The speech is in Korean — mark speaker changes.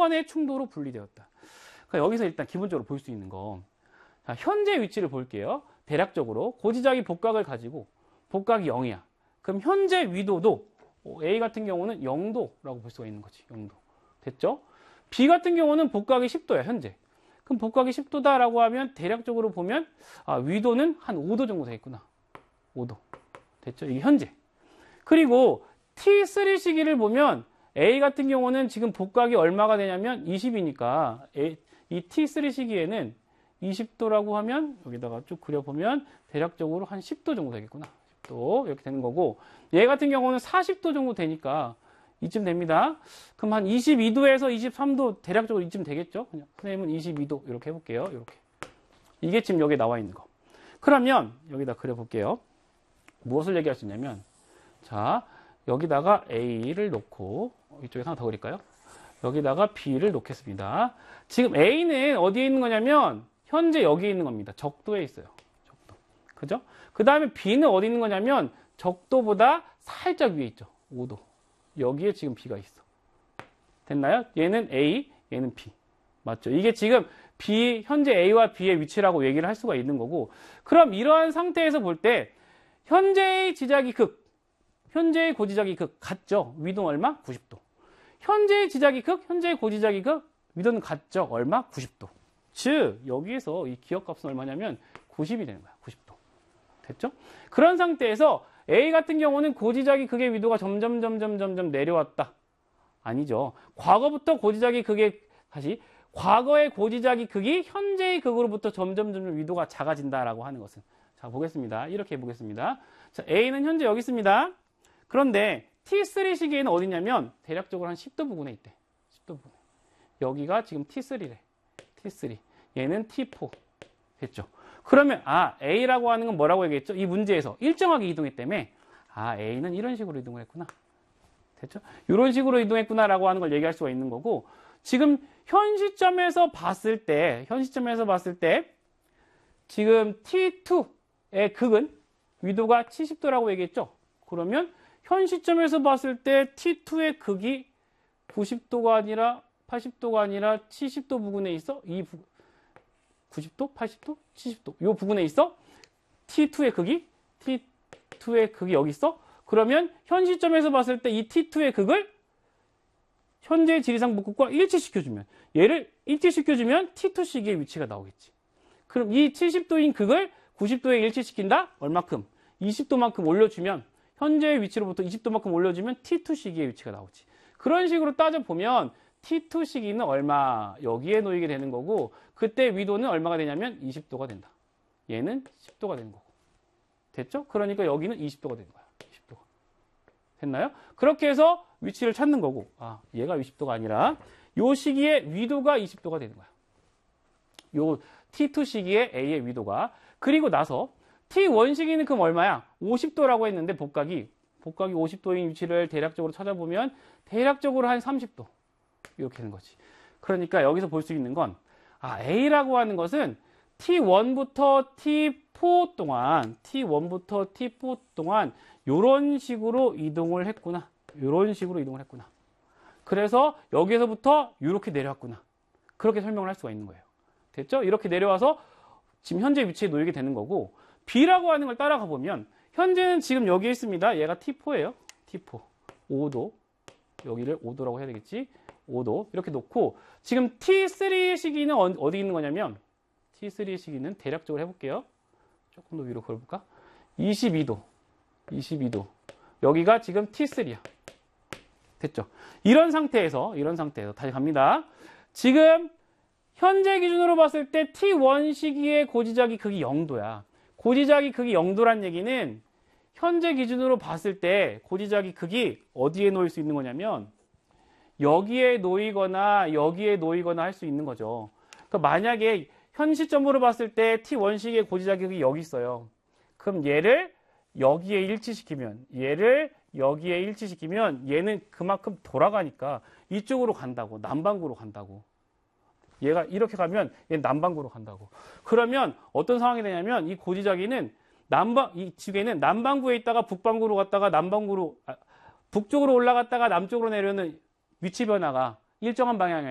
Speaker 1: 번의 충도로 분리되었다. 그러니까 여기서 일단 기본적으로 볼 수 있는 거. 자, 현재 위치를 볼게요. 대략적으로 고지작이 복각을 가지고 복각이 0이야. 그럼 현재 위도도 A 같은 경우는 0도라고 볼 수가 있는 거지. 0도. 됐죠? B 같은 경우는 복각이 10도야, 현재. 그럼 복각이 10도다라고 하면 대략적으로 보면 위도는 한 5도 정도 되겠구나. 5도. 됐죠? 이게 현재. 그리고 T3 시기를 보면 A 같은 경우는 지금 복각이 얼마가 되냐면 20이니까 이 T3 시기에는 20도라고 하면 여기다가 쭉 그려보면 대략적으로 한 10도 정도 되겠구나. 10도 이렇게 되는 거고, 얘 같은 경우는 40도 정도 되니까 이쯤 됩니다. 그럼 한 22도에서 23도 대략적으로 이쯤 되겠죠? 그냥 선생님은 22도 이렇게 해볼게요. 이렇게. 이게 지금 여기에 나와 있는 거. 그러면 여기다 그려볼게요. 무엇을 얘기할 수 있냐면, 자, 여기다가 A를 놓고 이쪽에 하나 더 그릴까요? 여기다가 B를 놓겠습니다. 지금 A는 어디에 있는 거냐면 현재 여기에 있는 겁니다. 적도에 있어요. 적도. 그죠? 그 다음에 B는 어디 있는 거냐면 적도보다 살짝 위에 있죠. 5도. 여기에 지금 B가 있어. 됐나요? 얘는 A, 얘는 B. 맞죠? 이게 지금 B, 현재 A와 B의 위치라고 얘기를 할 수가 있는 거고, 그럼 이러한 상태에서 볼 때 현재의 지작이 극, 현재의 고지작이 극 같죠? 위도는 얼마? 90도. 현재의 지작이 극, 현재의 고지작이 극, 위도는 같죠? 얼마? 90도. 즉 여기에서 이 기억값은 얼마냐면 90이 되는 거야. 90도. 됐죠? 그런 상태에서 A 같은 경우는 고지작이 극의 위도가 점점 내려왔다. 아니죠. 과거부터 고지작이 극의 다시 과거의 고지작이 극이 현재의 극으로부터 점점 위도가 작아진다라고 하는 것은, 자 보겠습니다. 이렇게 해보겠습니다. 자, A는 현재 여기 있습니다. 그런데 T3 시기에는 어디냐면 대략적으로 한 10도 부근에 있대. 10도 부근. 여기가 지금 T3래. T3. 얘는 T4. 됐죠? 그러면 A라고 하는 건 뭐라고 얘기했죠? 이 문제에서 일정하게 이동했다며. A는 이런 식으로 이동을 했구나. 됐죠? 이런 식으로 이동했구나라고 하는 걸 얘기할 수가 있는 거고, 지금 현 시점에서 봤을 때 지금 T2의 극은 위도가 70도라고 얘기했죠? 그러면 현 시점에서 봤을 때 T2의 극이 90도가 아니라 80도가 아니라 70도 부근에 있어? 90도? 80도? 70도? 이 부근에 있어? T2의 극이 여기 있어? 그러면 현 시점에서 봤을 때 이 T2의 극을 현재의 지리상 복극과 일치시켜주면, 얘를 일치시켜주면 T2 시기의 위치가 나오겠지. 그럼 이 70도인 극을 90도에 일치시킨다? 얼마큼? 20도만큼 올려주면, 현재의 위치로부터 20도만큼 올려주면 T2 시기의 위치가 나오지. 그런 식으로 따져보면 T2 시기는 얼마? 여기에 놓이게 되는 거고, 그때 위도는 얼마가 되냐면 20도가 된다. 얘는 10도가 되는 거고. 됐죠? 그러니까 여기는 20도가 되는 거야. 20도가. 됐나요? 그렇게 해서 위치를 찾는 거고, 얘가 20도가 아니라 요 시기에 위도가 20도가 되는 거야. 요 T2 시기에 A의 위도가. 그리고 나서 T1 시기는 그럼 얼마야? 50도라고 했는데 복각이 50도인 위치를 대략적으로 찾아보면 대략적으로 한 30도. 이렇게 되는 거지. 그러니까 여기서 볼 수 있는 건 A라고 하는 것은 T1부터 T4 동안 요런 식으로 이동을 했구나. 그래서 여기에서부터 이렇게 내려왔구나. 그렇게 설명을 할 수가 있는 거예요. 됐죠? 이렇게 내려와서 지금 현재 위치에 놓이게 되는 거고, B라고 하는 걸 따라가 보면 현재는 지금 여기에 있습니다. 얘가 T4예요. T4. 5도. 여기를 5도라고 해야 되겠지? 5도. 이렇게 놓고, 지금 T3 시기는 어디 있는 거냐면, T3 시기는 대략적으로 해볼게요. 조금 더 위로 걸어볼까? 22도. 여기가 지금 T3야. 됐죠? 이런 상태에서 다시 갑니다. 지금 현재 기준으로 봤을 때 T1 시기의 고지작이 극이 0도야. 고지작이 극이 0도란 얘기는 현재 기준으로 봤을 때 고지작이 극이 어디에 놓일 수 있는 거냐면 여기에 놓이거나 할 수 있는 거죠. 그러니까 만약에 현 시점으로 봤을 때 T1 시기의 고지작이 극이 여기 있어요. 그럼 얘를 여기에 일치시키면 얘는 그만큼 돌아가니까 이쪽으로 간다고. 남반구로 간다고. 얘가 이렇게 가면 얘는 남반구로 간다고. 그러면 어떤 상황이 되냐면 이 고지작이는 이 지구에는 남반구에 있다가 북반구로 갔다가 북쪽으로 올라갔다가 남쪽으로 내려오는 위치 변화가 일정한 방향에